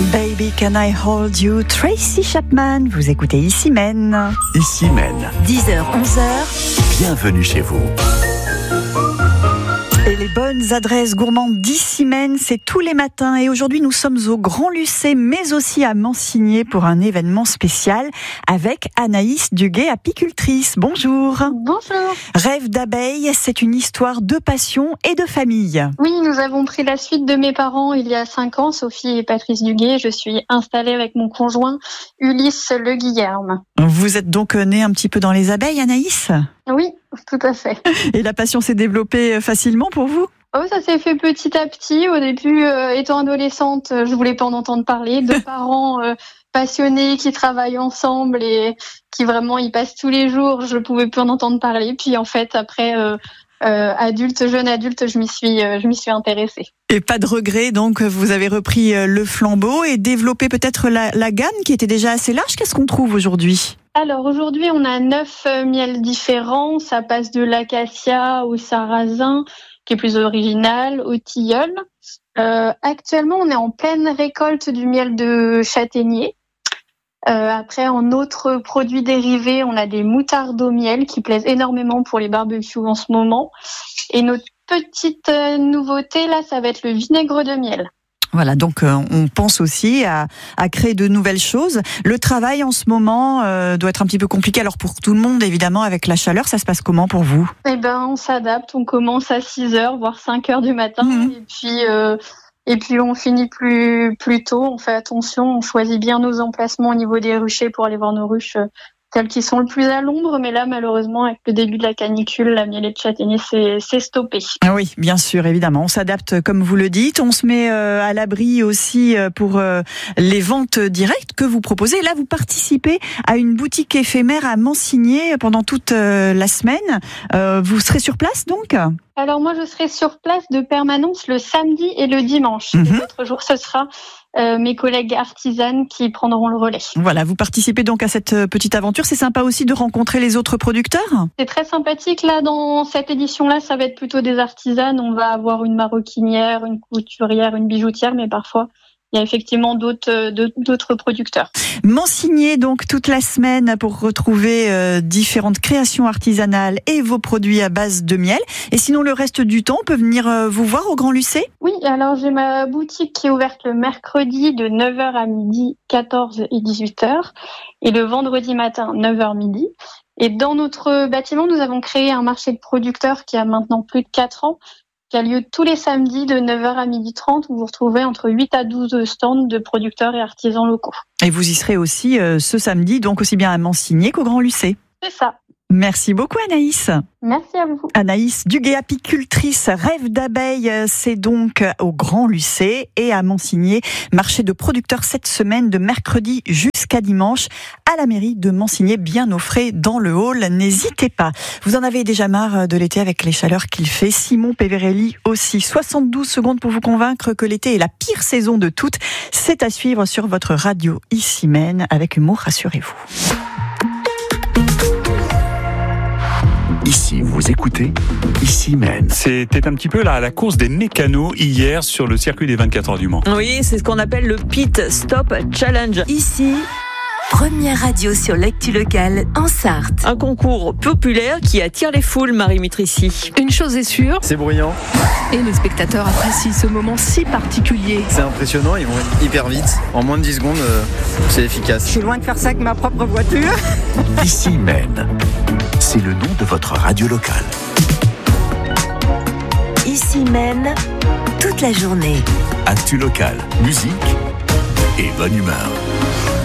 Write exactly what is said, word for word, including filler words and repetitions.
Baby Can I Hold You, Tracy Chapman, vous écoutez Ici Mène. Ici Mène. dix heures, onze heures. Bienvenue chez vous. Et les bonnes adresses gourmandes d'Ici Mène, c'est tous les matins. Et aujourd'hui, nous sommes au Grand Lucé, mais aussi à Mansigné pour un événement spécial avec Anaïs Duguet, apicultrice. Bonjour. Bonjour. Rêve d'abeille, c'est une histoire de passion et de famille. Oui, nous avons pris la suite de mes parents il y a cinq ans, Sophie et Patrice Duguet. Je suis installée avec mon conjoint Ulysse Le Guillerme. Vous êtes donc née un petit peu dans les abeilles, Anaïs ? Oui, tout à fait. Et la passion s'est développée facilement pour vous ? Oh, ça s'est fait petit à petit. Au début, euh, étant adolescente, je voulais pas en entendre parler. Deux parents euh, passionnés qui travaillent ensemble et qui vraiment y passent tous les jours, je pouvais plus en entendre parler. Puis en fait, après, euh, euh, adulte, jeune adulte, je m'y suis, euh, je m'y suis intéressée. Et pas de regret, donc vous avez repris le flambeau et développé peut-être la, la gamme qui était déjà assez large. Qu'est-ce qu'on trouve aujourd'hui ? Alors aujourd'hui, on a neuf euh, miels différents. Ça passe de l'acacia au sarrasin, qui est plus original, au tilleul. Euh, actuellement, on est en pleine récolte du miel de châtaignier. Euh, après, en autres produits dérivés, on a des moutardes au miel qui plaisent énormément pour les barbecues en ce moment. Et notre petite euh, nouveauté, là, ça va être le vinaigre de miel. Voilà, donc euh, on pense aussi à, à créer de nouvelles choses. Le travail en ce moment euh, doit être un petit peu compliqué. Alors pour tout le monde, évidemment, avec la chaleur, ça se passe comment pour vous ? Eh ben, on s'adapte. On commence à six heures, voire cinq heures du matin. Mmh. Et puis... Euh, Et puis on finit plus plus tôt, on fait attention, on choisit bien nos emplacements au niveau des ruchers pour aller voir nos ruches, euh, celles qui sont le plus à l'ombre. Mais là, malheureusement, avec le début de la canicule, la mielée de châtaignier s'est, s'est stoppée. Ah oui, bien sûr, évidemment. On s'adapte comme vous le dites. On se met euh, à l'abri aussi pour euh, les ventes directes que vous proposez. Là, vous participez à une boutique éphémère à Mansigné pendant toute euh, la semaine. Euh, vous serez sur place donc ? Alors moi, je serai sur place de permanence le samedi et le dimanche. Mmh. Les autres jours, ce sera euh, mes collègues artisanes qui prendront le relais. Voilà, vous participez donc à cette petite aventure. C'est sympa aussi de rencontrer les autres producteurs ? C'est très sympathique. Là, dans cette édition-là, ça va être plutôt des artisanes. On va avoir une maroquinière, une couturière, une bijoutière, mais parfois... il y a effectivement d'autres, d'autres producteurs. Mansigné donc toute la semaine pour retrouver euh, différentes créations artisanales et vos produits à base de miel. Et sinon, le reste du temps, on peut venir euh, vous voir au Grand Lucé ? Oui, alors j'ai ma boutique qui est ouverte le mercredi de neuf heures à midi, quatorze et dix-huit heures. Et le vendredi matin, neuf heures midi. Et dans notre bâtiment, nous avons créé un marché de producteurs qui a maintenant plus de quatre ans, qui a lieu tous les samedis de neuf heures à midi trente, où vous retrouvez entre huit à douze stands de producteurs et artisans locaux. Et vous y serez aussi euh, ce samedi, donc aussi bien à Mansigné qu'au Grand Lucé. C'est ça. Merci beaucoup Anaïs. Merci à vous. Anaïs Duguet, apicultrice, rêve d'abeille, c'est donc au Grand Lucé et à Mansigné, marché de producteurs cette semaine de mercredi jusqu'à dimanche à la mairie de Mansigné, bien au frais dans le hall. N'hésitez pas. Vous en avez déjà marre de l'été avec les chaleurs qu'il fait. Simon Peverelli aussi. soixante-douze secondes pour vous convaincre que l'été est la pire saison de toutes. C'est à suivre sur votre radio Ici Mène avec humour, rassurez-vous. Ici, vous écoutez Ici Mène. C'était un petit peu la, la course des mécanos hier sur le circuit des vingt-quatre heures du Mans. Oui, c'est ce qu'on appelle le Pit Stop Challenge. Ici, première radio sur l'actu locale en Sarthe. Un concours populaire qui attire les foules, Marie Mitrici. Une chose est sûre, c'est bruyant. Et les spectateurs apprécient ce moment si particulier. C'est impressionnant, ils vont hyper vite. En moins de dix secondes, euh, c'est efficace. Je suis loin de faire ça avec ma propre voiture. Ici Mène. C'est le nom de votre radio locale. Ici Mène, toute la journée. Actu locale, musique et bonne humeur.